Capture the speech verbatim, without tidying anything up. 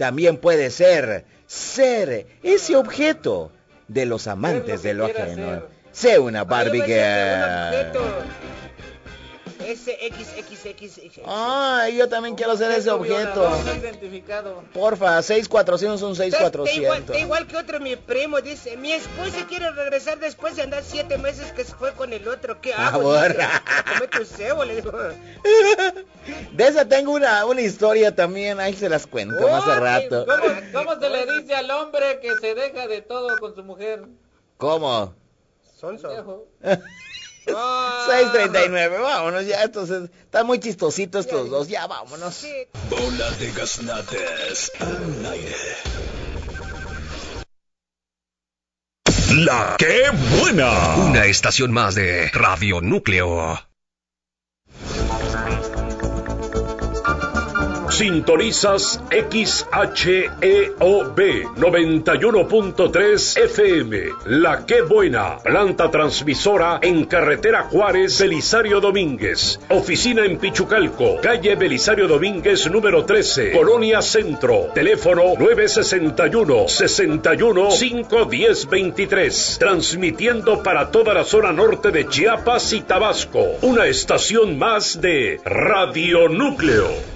también puede ser ser ese objeto de los amantes de lo ajeno. Sé una Barbie girl. Ese X X X X. Ay, yo también quiero ser ese objeto. Identificado. Porfa, seis cuatrocientos son seis cuatrocientos. Igual, igual que otro, mi primo dice, mi esposa quiere regresar después de andar siete meses que se fue con el otro. ¿Qué hago? Come tu cebo, le digo. De esa tengo una, una historia también, ahí se las cuento oh, más a rato. ¿Cómo, ¿Cómo se le dice al hombre que se deja de todo con su mujer? ¿Cómo? Sonso. Oh. seis treinta y nueve, vámonos ya, estos están muy chistositos estos dos, ya vámonos. Sí. Bola de gaznates al aire. La que buena. Una estación más de Radio Núcleo. Sintonizas X H E O B noventa y uno punto tres F M. La que buena. Planta transmisora en carretera Juárez, Belisario Domínguez. Oficina en Pichucalco, calle Belisario Domínguez número trece, Colonia Centro. Teléfono nueve sesenta y uno, sesenta y uno, cinco diez veintitrés. Transmitiendo para toda la zona norte de Chiapas y Tabasco. Una estación más de Radio Núcleo.